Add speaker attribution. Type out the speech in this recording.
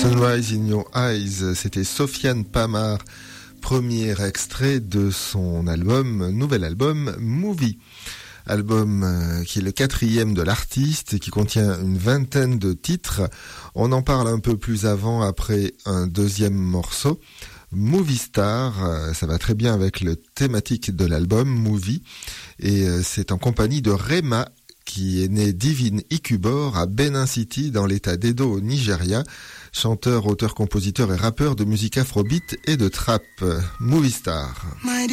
Speaker 1: Sunrise in Your Eyes, c'était Sofiane Pamar, premier extrait de son nouvel album Movie. Album qui est le 4e de l'artiste et qui contient une vingtaine de titres. On en parle un peu plus avant, après un deuxième morceau. Movie Star, ça va très bien avec le thématique de l'album Movie, et c'est en compagnie de Rema, qui est né Divine Ikubor à Benin City dans l'état d'Edo au Nigeria, chanteur, auteur, compositeur et rappeur de musique afrobeat et de trap. Movie Star.